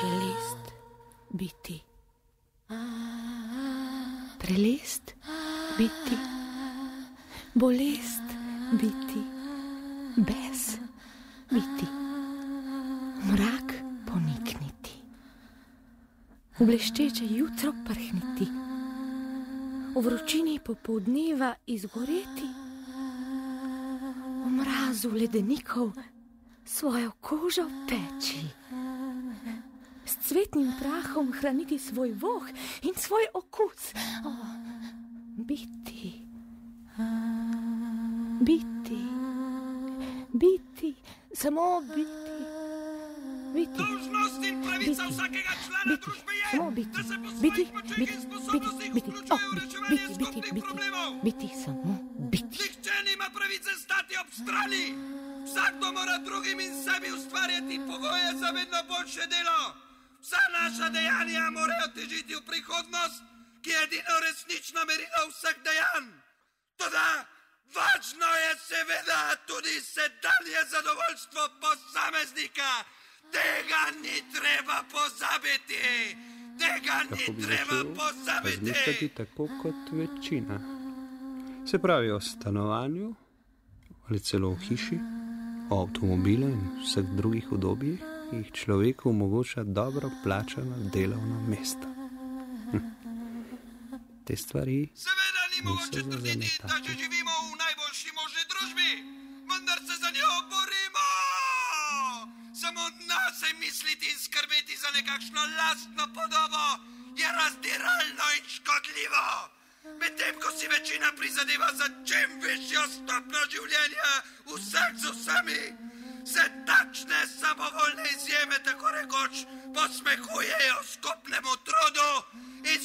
Šelest biti, prelest biti, bolest biti, bes biti, mrak ponikniti, v bleščeče jutro prhniti, v vročini popoldneva izgoreti, v mrazu ledenikov svojo kožo peči, s cvetnim prahom hraniti svoj voh in svoj okus. Biti, biti, biti, samo biti, biti. Dolžnost in pravica vsakega člana družbe je, da se po svojih močeh in sposobnostih vključi v reševanje skupnih problemov. Biti, samo biti. Nihče nima pravice stati ob strani. Vsakdo mora drugim in sebi ustvarjati pogoje za vedno boljše delo. Vsa naša dejanja morajo težiti v prihodnost, ki je edino resnično merilo vseh dejanj. Toda važno je seveda tudi sedanje zadovoljstvo posameznika. Tega ni treba pozabiti. Tega ni treba pozabiti. Razmišljati tako kot večina. Se pravi o stanovanju ali celo o hiši, o avtomobilu in vseh drugih udobjih, ki jih človeku omogoča dobro plačana delovna mesta. Te stvari seveda ni mogoče niso za trditi, da že zametati. živimo v najboljši možni družbi, vendar se za njo borimo. Samo nase misliti in skrbeti za nekakšno lastno podobo je razdiralno in škodljivo. Medtem ko si večina prizadeva za čim višjo stopnjo življenja vseh z vsemi, se takšne samovoljne izjeme tako rekoč posmehujejo skupnemu